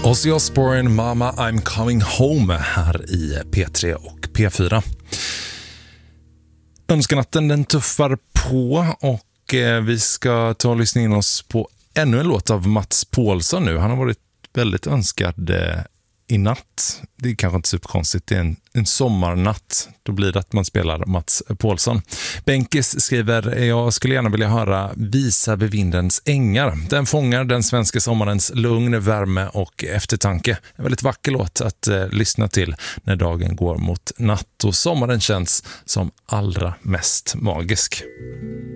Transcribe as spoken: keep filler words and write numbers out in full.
Ozzy Osbourne, Mama I'm Coming Home här i P tre och P fyra. Önskanatten den tuffar på och eh, vi ska ta och lyssna in oss på ännu en låt av Mats Paulsson nu. Han har varit väldigt önskad eh, i natt. Det är kanske inte superkonstigt, det är en, en sommarnatt. Då blir det att man spelar Mats Paulsson. Benkis skriver, jag skulle gärna vilja höra Visa vid vindens ängar. Den fångar den svenska sommarens lugn, värme och eftertanke. En väldigt vacker låt att eh, lyssna till när dagen går mot natt och sommaren känns som allra mest magisk.